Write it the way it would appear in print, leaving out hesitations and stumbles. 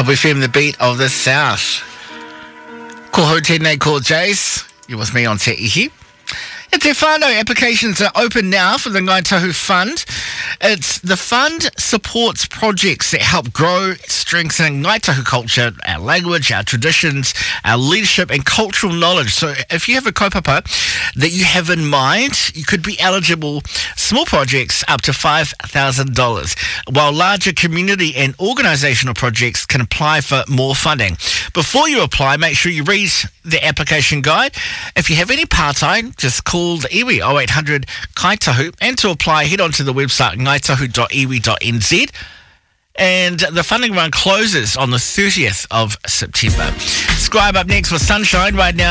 Hope FM, the beat of the South. Ko hau tēnei ko Jace. You're with me on Te Ihi. E te whānau, applications are open now for the Ngai Tahu Fund. The fund supports projects that help grow, strengthen Ngai Tahu culture, our language, our traditions, our leadership and cultural knowledge. So if you have a kaupapa that you have in mind, you could be eligible. Small projects up to $5,000, while larger community and organisational projects can apply for more funding. Before you apply, make sure you read the application guide. If you have any part-time, just call the iwi 0800 Kaitahu, and to apply, head on to the website ngaitahu.iwi.nz. And the funding run closes on the 30th of September. Scribe up next for Sunshine right now.